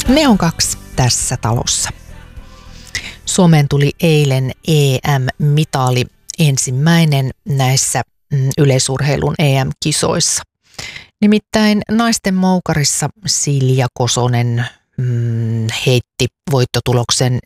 Ne on kaksi tässä talossa. Suomeen tuli eilen EM-mitali, ensimmäinen näissä yleisurheilun EM-kisoissa. Nimittäin naisten moukarissa Silja Kosonen heitti voittotuloksen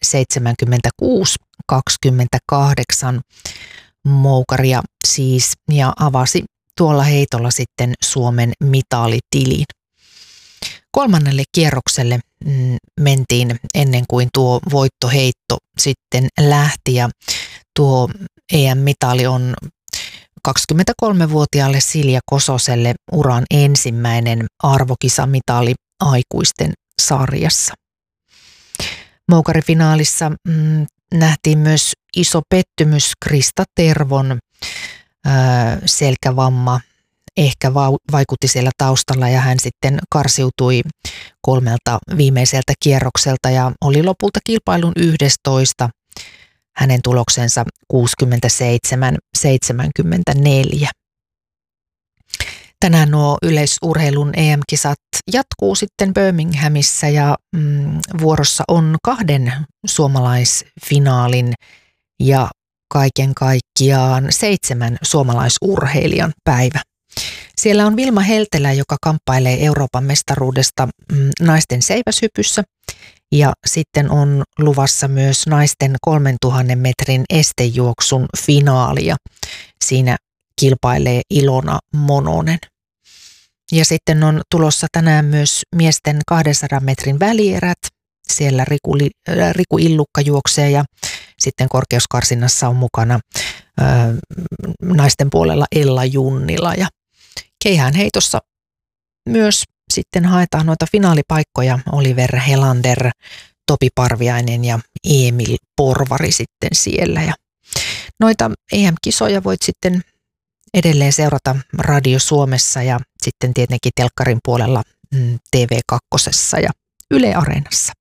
76-28 moukaria siis ja avasi tuolla heitolla sitten Suomen mitalitilin. Kolmannelle kierrokselle mentiin ennen kuin tuo voittoheitto sitten lähti ja tuo EM-mitali on 23-vuotiaalle Silja Kososelle uran ensimmäinen arvokisamitali aikuisten sarjassa. Moukarifinaalissa nähtiin myös iso pettymys. Krista Tervon selkävamma ehkä vaikutti siellä taustalla ja hän sitten karsiutui 3 viimeiseltä kierrokselta ja oli lopulta kilpailun 11. Hänen tuloksensa 67-74. Tänään nuo yleisurheilun EM-kisat jatkuu sitten Birminghamissa ja vuorossa on 2 suomalaisfinaalin ja kaiken kaikkiaan 7 suomalaisurheilijan päivä. Siellä on Vilma Heltelä, joka kamppailee Euroopan mestaruudesta naisten seiväshypyssä. Ja sitten on luvassa myös naisten 3000 metrin estejuoksun finaalia. Siinä kilpailee Ilona Mononen. Ja sitten on tulossa tänään myös miesten 200 metrin välierät. Siellä Riku Illukka juoksee ja sitten korkeuskarsinnassa on mukana naisten puolella Ella Junnila. Ja keihäänheitossa myös sitten haetaan noita finaalipaikkoja. Oliver Helander, Topi Parviainen ja Emil Porvari sitten siellä. Ja noita EM-kisoja voit sitten edelleen seurata Radio Suomessa ja sitten tietenkin telkkarin puolella TV2 ja Yle Areenassa.